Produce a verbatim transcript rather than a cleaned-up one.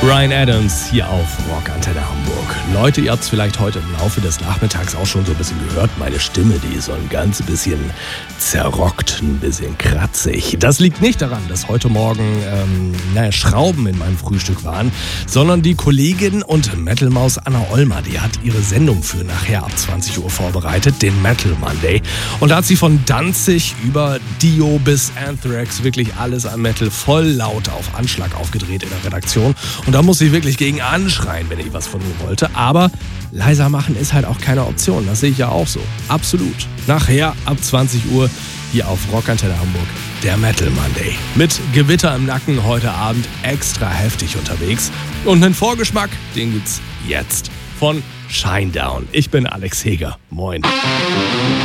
Bryan Adams hier auf Rockantenne Hamburg. Leute, ihr habt es vielleicht heute im Laufe des Nachmittags auch schon so ein bisschen gehört. Meine Stimme, die ist so ein ganz bisschen zerrockt, ein bisschen kratzig. Das liegt nicht daran, dass heute Morgen ähm, naja, Schrauben in meinem Frühstück waren, sondern die Kollegin und Metal-Maus Anna Ollmer, die hat ihre Sendung für nachher ab zwanzig Uhr vorbereitet, den Metal Monday. Und da hat sie von Danzig über Dio bis Anthrax wirklich alles an Metal voll laut auf Anschlag aufgedreht in der Redaktion. Und da muss ich wirklich gegen anschreien, wenn ich was von ihr wollte. Aber leiser machen ist halt auch keine Option. Das sehe ich ja auch so. Absolut. Nachher ab zwanzig Uhr hier auf Rockantenne Hamburg der Metal Monday. Mit Gewitter im Nacken heute Abend extra heftig unterwegs. Und einen Vorgeschmack, den gibt's jetzt von Shinedown. Ich bin Alex Heger. Moin.